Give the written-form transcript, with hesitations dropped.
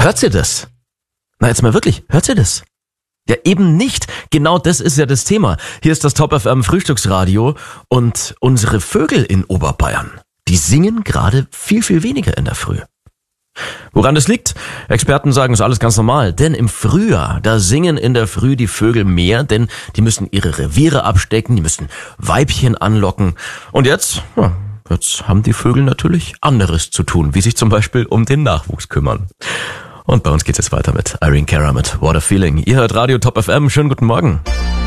Hört ihr das? Na jetzt mal wirklich, hört ihr das? Ja, eben nicht. Genau das ist ja das Thema. Hier ist das Top FM Frühstücksradio und unsere Vögel in Oberbayern, die singen gerade viel, viel weniger in der Früh. Woran das liegt? Experten sagen, es ist alles ganz normal. Denn im Frühjahr, da singen in der Früh die Vögel mehr, denn die müssen ihre Reviere abstecken, die müssen Weibchen anlocken. Und jetzt haben die Vögel natürlich anderes zu tun, wie sich zum Beispiel um den Nachwuchs kümmern. Und bei uns geht es jetzt weiter mit Irene Cara mit What a Feeling. Ihr hört Radio Top FM. Schönen guten Morgen.